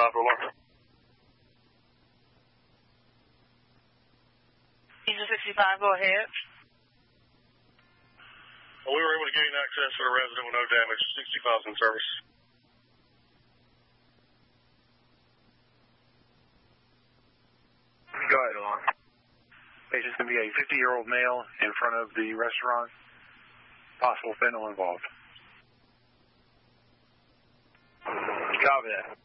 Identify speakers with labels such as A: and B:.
A: 65 for alarm.
B: User 65, go ahead.
A: Well, we were able to gain access to the resident with no damage. 65's in service.
C: Go ahead, alarm. Patient's going to be a 50-year-old male in front of the restaurant. Possible fentanyl involved.
D: Copy that.